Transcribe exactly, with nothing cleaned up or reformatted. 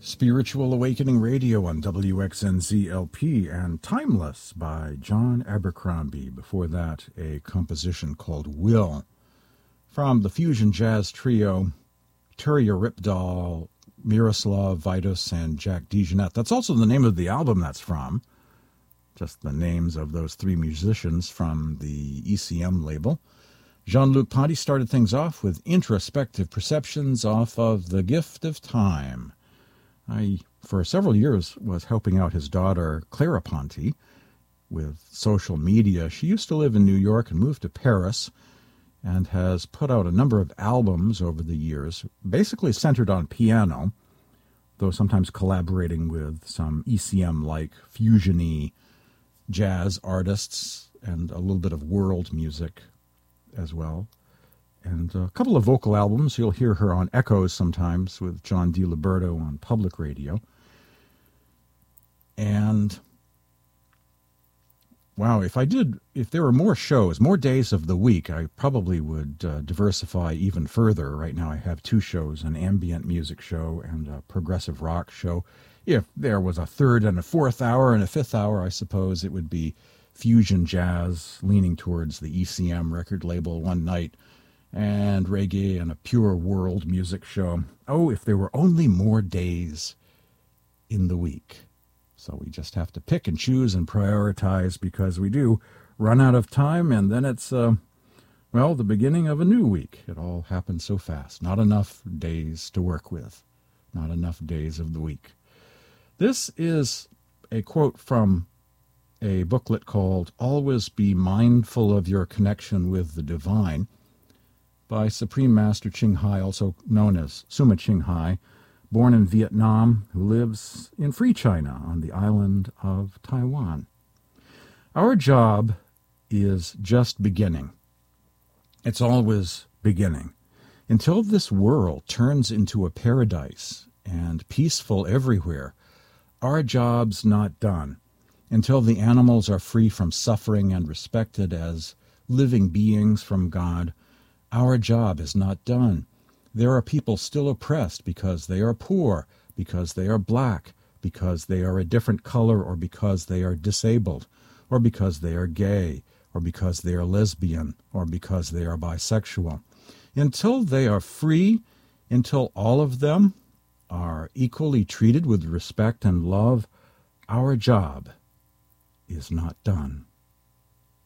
Spiritual Awakening Radio on W X N Z L P and Timeless by John Abercrombie. Before that, a composition called Will from the fusion jazz trio Turya Ripdahl, Miroslav Vitus, and Jack DeJohnette. That's also the name of the album that's from. Just the names of those three musicians from the E C M label. Jean-Luc Ponty started things off with Introspective Perceptions off of The Gift of Time. I, for several years, was helping out his daughter, Clara Ponty, with social media. She used to live in New York and moved to Paris and has put out a number of albums over the years, basically centered on piano, though sometimes collaborating with some E C M-like fusion-y jazz artists and a little bit of world music as well. And a couple of vocal albums. You'll hear her on Echoes sometimes with John DiLiberto on public radio. And, wow, if I did, if there were more shows, more days of the week, I probably would uh, diversify even further. Right now I have two shows, an ambient music show and a progressive rock show. If there was a third and a fourth hour and a fifth hour, I suppose it would be fusion jazz, leaning towards the E C M record label one night, and reggae and a pure world music show. Oh, if there were only more days in the week. So we just have to pick and choose and prioritize because we do run out of time, and then it's, uh, well, the beginning of a new week. It all happens so fast. Not enough days to work with. Not enough days of the week. This is a quote from a booklet called Always Be Mindful of Your Connection with the Divine, by Supreme Master Ching Hai, also known as Suma Ching Hai, born in Vietnam, who lives in Free China on the island of Taiwan. Our job is just beginning. It's always beginning. Until this world turns into a paradise and peaceful everywhere, our job's not done. Until the animals are free from suffering and respected as living beings from God, our job is not done. There are people still oppressed because they are poor, because they are black, because they are a different color, or because they are disabled, or because they are gay, or because they are lesbian, or because they are bisexual. Until they are free, until all of them are equally treated with respect and love, our job is not done.